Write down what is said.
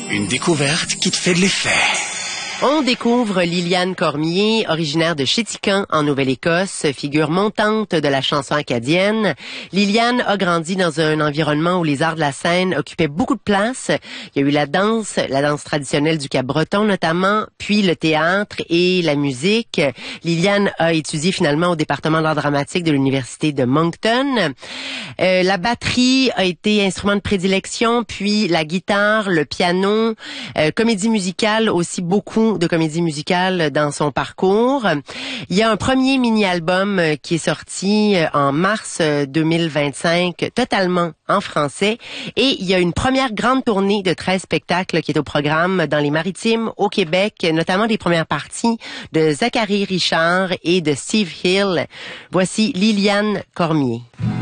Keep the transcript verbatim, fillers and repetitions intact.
Une découverte qui te fait de l'effet. On découvre Liliane Cormier, originaire de Chéticamp, en Nouvelle-Écosse, figure montante de la chanson acadienne. Liliane a grandi dans un environnement où les arts de la scène occupaient beaucoup de place. Il y a eu la danse, la danse traditionnelle du Cap-Breton notamment, puis le théâtre et la musique. Liliane a étudié finalement au département d'art dramatique de l'Université de Moncton. Euh, la batterie a été instrument de prédilection, puis la guitare, le piano, euh, comédie musicale aussi, beaucoup de comédie musicale dans son parcours. Il y a un premier mini-album qui est sorti en mars deux mille vingt-cinq, totalement en français. Et il y a une première grande tournée de treize spectacles qui est au programme dans les Maritimes, au Québec, notamment des premières parties de Zachary Richard et de Steve Hill. Voici Liliane Cormier.